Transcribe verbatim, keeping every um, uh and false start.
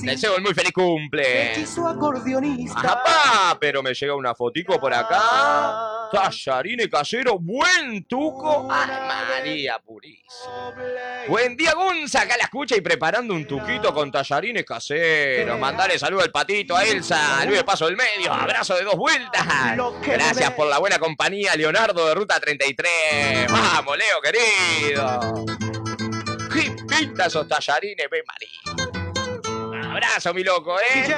deseo un muy feliz cumple. Hechizo acordeonista. Ajá, pero me llega una fotico por acá. Tallarines casero, buen tuco. Ay, María purísima. Buen día, Gonza, acá la escucha y preparando un tuquito con tallarines caseros. Mandale saludo al patito, a Elsa, a Luis de Paso del Medio. Abrazo de dos vueltas. Gracias por la buena compañía, Leonardo de Ruta treinta y tres. Vamos, Leo, querido. Qué pinta esos tallarines, ve María. Abrazo, mi loco, ¿eh?